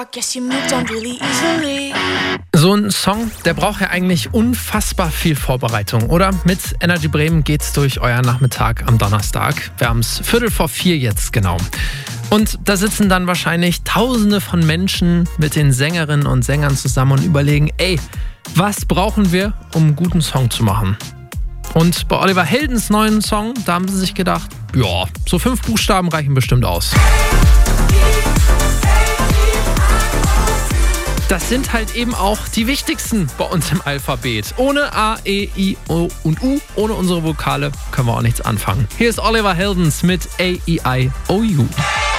I guess you moved on really easily. So ein Song, der braucht ja eigentlich unfassbar viel Vorbereitung, oder? Mit Energy Bremen geht's durch euer Nachmittag am Donnerstag. Wir haben's 3:45 jetzt genau. Und da sitzen dann wahrscheinlich Tausende von Menschen mit den Sängerinnen und Sängern zusammen und überlegen, was brauchen wir, um einen guten Song zu machen? Und bei Oliver Heldens neuen Song, da haben sie sich gedacht, ja, so 5 Buchstaben reichen bestimmt aus. Das sind halt eben auch die wichtigsten bei uns im Alphabet. Ohne A, E, I, O und U, ohne unsere Vokale können wir auch nichts anfangen. Hier ist Oliver Heldens mit A, E, I, O, U.